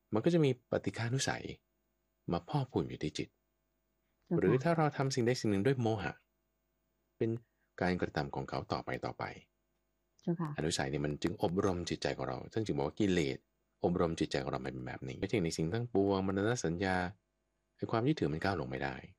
มันก็จะมีปฏิฆานุสัยมาพอกพูนอยู่ที่จิตเจ้าค่ะหรือถ้าเราทำสิ่งใดสิ่งหนึ่งด้วยโมหะเป็นการกระทำของเขาต่อไปเจ้าค่ะอนุสัยเนี่ยมันจึงอบรมจิตใจของเราซึ่งจึงบอกว่ากิเลสอบรมจิตใจของเราเป็นแบบนี้ก็จริงในสิ่งทั้งปวงมรณะสัญญาไอ้ความยึดถือมันก้าวลงไม่ได้